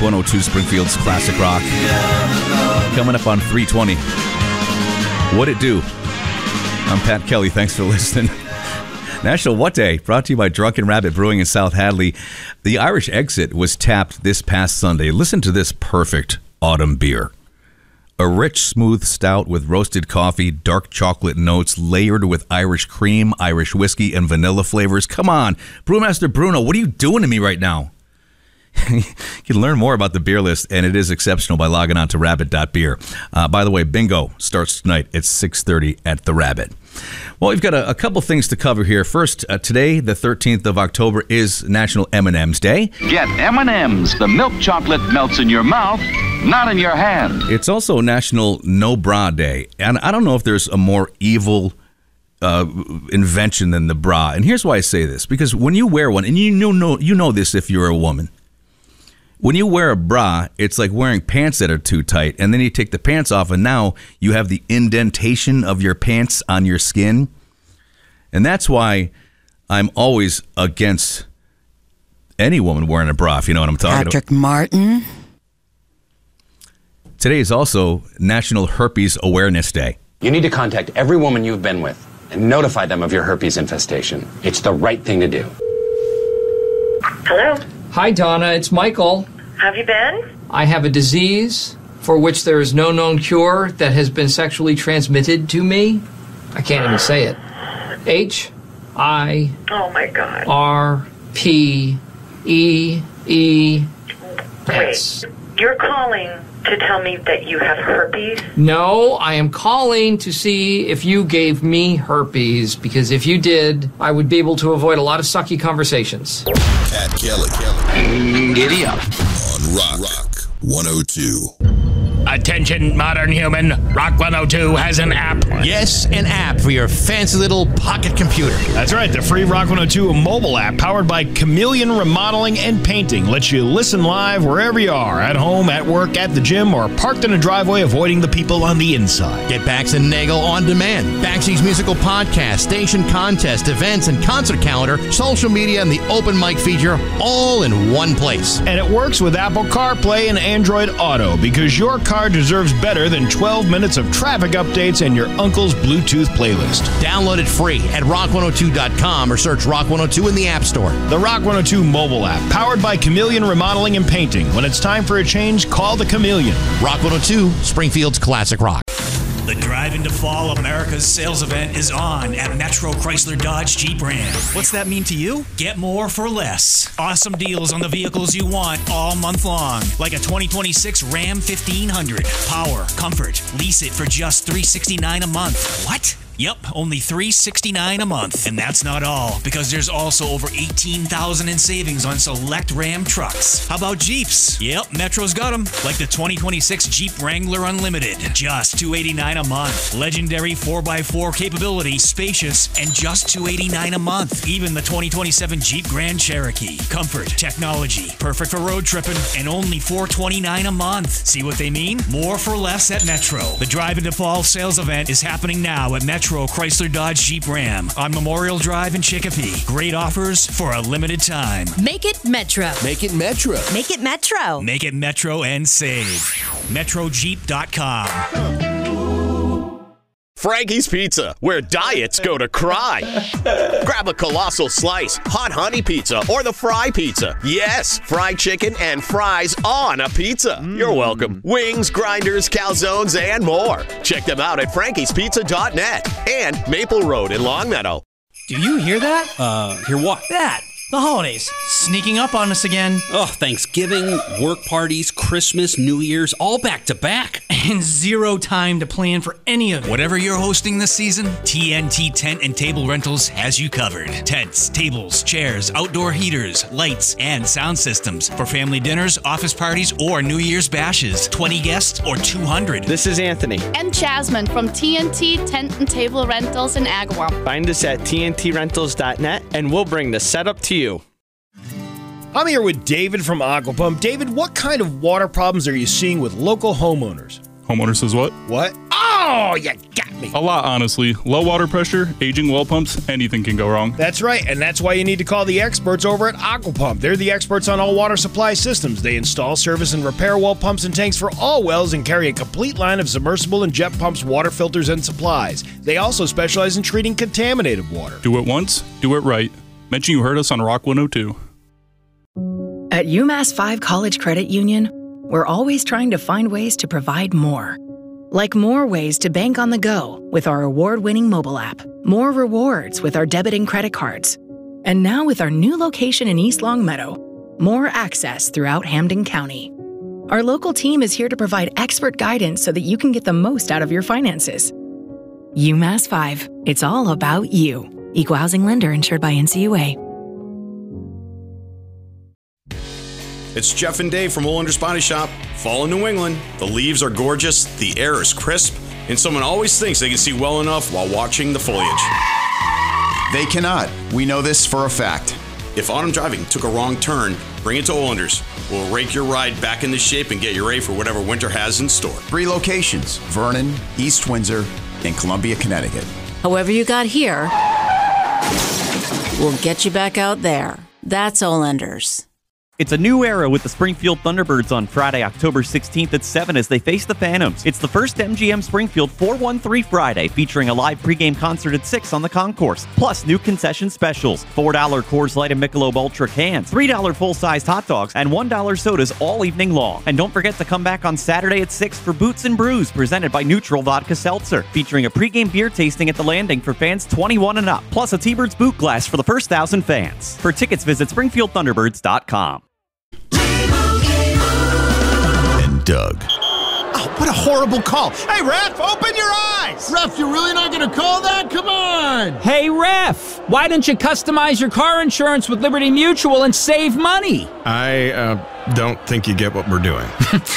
102 Springfield's Classic Rock. Coming up on 320. What it do? I'm Pat Kelly. Thanks for listening. National What Day, brought to you by Drunken Rabbit Brewing in South Hadley. The Irish Exit was tapped this past Sunday. Listen to this perfect autumn beer. A rich, smooth stout with roasted coffee, dark chocolate notes, layered with Irish cream, Irish whiskey, and vanilla flavors. Come on, Brewmaster Bruno, what are you doing to me right now? You can learn more about the beer list, and it is exceptional by logging on to rabbit.beer. By the way, bingo starts tonight at 6:30 at the Rabbit. Well, we've got a couple things to cover here. First, today, the 13th of October, is National M&M's Day. Get M&M's. The milk chocolate melts in your mouth, not in your hand. It's also National No Bra Day. And I don't know if there's a more evil invention than the bra. And here's why I say this. Because when you wear one, and you know this if you're a woman, when you wear a bra, it's like wearing pants that are too tight, and then you take the pants off, and now you have the indentation of your pants on your skin. And that's why I'm always against any woman wearing a bra, if you know what I'm talking about. Patrick Martin. Today is also National Herpes Awareness Day. You need to contact every woman you've been with and notify them of your herpes infestation. It's the right thing to do. Hello. Hi, Donna. It's Michael. How have you been? I have a disease for which there is no known cure that has been sexually transmitted to me. I can't even say it. Oh my God. HIRPEES. Wait, you're calling to tell me that you have herpes? No, I am calling to see if you gave me herpes, because if you did, I would be able to avoid a lot of sucky conversations. Pat Kelly. Giddy up. On Rock 102. Attention, modern human. Rock 102 has an app. Yes, an app for your fancy little pocket computer. That's right, the free Rock 102 mobile app powered by Chameleon Remodeling and Painting lets you listen live wherever you are, at home, at work, at the gym, or parked in a driveway avoiding the people on the inside. Get Bax and Nagel on demand. Baxi's musical podcast, station contest, events, and concert calendar, social media, and the open mic feature all in one place. And it works with Apple CarPlay and Android Auto, because your car deserves better than 12 minutes of traffic updates and your uncle's Bluetooth playlist. Download it free at rock102.com or search Rock 102 in the App Store. The Rock 102 mobile app, powered by Chameleon Remodeling and Painting. When it's time for a change, call the Chameleon. Rock 102, Springfield's Classic Rock. The Drive into Fall America's sales event is on at Metro Chrysler Dodge Jeep Ram. What's that mean to you? Get more for less. Awesome deals on the vehicles you want all month long. Like a 2026 Ram 1500. Power, comfort. Lease it for just $369 a month. What? Yep, only $369 a month. And that's not all, because there's also over $18,000 in savings on select Ram trucks. How about Jeeps? Yep, Metro's got them. Like the 2026 Jeep Wrangler Unlimited. Just $289 a month. Legendary 4x4 capability, spacious, and just $289 a month. Even the 2027 Jeep Grand Cherokee. Comfort, technology, perfect for road tripping, and only $429 a month. See what they mean? More for less at Metro. The Drive into Fall sales event is happening now at Metro Chrysler Dodge Jeep Ram on Memorial Drive in Chicopee. Great offers for a limited time. Make it Metro. Make it Metro. Make it Metro. Make it Metro and save. MetroJeep.com. Frankie's Pizza, where diets go to cry. Grab a colossal slice, hot honey pizza, or the fry pizza. Yes, fried chicken and fries on a pizza. You're welcome. Wings, grinders, calzones, and more. Check them out at frankie'spizza.net and Maple Road in Longmeadow. Do you hear that? Hear what? That. The holidays. Sneaking up on us again. Oh, Thanksgiving, work parties, Christmas, New Year's, all back to back. And zero time to plan for any of it. Whatever you're hosting this season, TNT Tent and Table Rentals has you covered. Tents, tables, chairs, outdoor heaters, lights, and sound systems for family dinners, office parties, or New Year's bashes. 20 guests or 200. This is Anthony. And Jasmine from TNT Tent and Table Rentals in Agawam. Find us at tntrentals.net and we'll bring the setup to you. I'm here with David from Aquapump. David, what kind of water problems are you seeing with local homeowners? Homeowner says what? What? Oh, you got me. A lot, honestly. Low water pressure, aging well pumps, anything can go wrong. That's right, and that's why you need to call the experts over at Aquapump. They're the experts on all water supply systems. They install, service, and repair well pumps and tanks for all wells and carry a complete line of submersible and jet pumps, water filters, and supplies. They also specialize in treating contaminated water. Do it once, do it right. Mention you heard us on Rock 102. At UMass 5 College Credit Union, we're always trying to find ways to provide more. Like more ways to bank on the go with our award-winning mobile app, more rewards with our debit and credit cards, and now with our new location in East Longmeadow, more access throughout Hampden County. Our local team is here to provide expert guidance so that you can get the most out of your finances. UMass 5, it's all about you. Equal housing lender insured by NCUA. It's Jeff and Dave from Olander's Body Shop. Fall in New England. The leaves are gorgeous, the air is crisp, and someone always thinks they can see well enough while watching the foliage. They cannot. We know this for a fact. If autumn driving took a wrong turn, bring it to Olander's. We'll rake your ride back into shape and get you ready for whatever winter has in store. 3 locations: Vernon, East Windsor, and Columbia, Connecticut. However you got here, we'll get you back out there. That's Olander's. It's a new era with the Springfield Thunderbirds on Friday, October 16th at 7 as they face the Phantoms. It's the first MGM Springfield 413 Friday, featuring a live pregame concert at 6 on the concourse, plus new concession specials: $4 Coors Light and Michelob Ultra cans, $3 full-sized hot dogs, and $1 sodas all evening long. And don't forget to come back on Saturday at 6 for Boots and Brews, presented by Neutral Vodka Seltzer, featuring a pregame beer tasting at the Landing for fans 21 and up, plus a T-Birds boot glass for the first 1,000 fans. For tickets, visit SpringfieldThunderbirds.com. And Doug. Oh, what a horrible call. Hey, ref, open your eyes. Ref, you're really not going to call that? Come on. Hey, ref, why don't you customize your car insurance with Liberty Mutual and save money? I don't think you get what we're doing.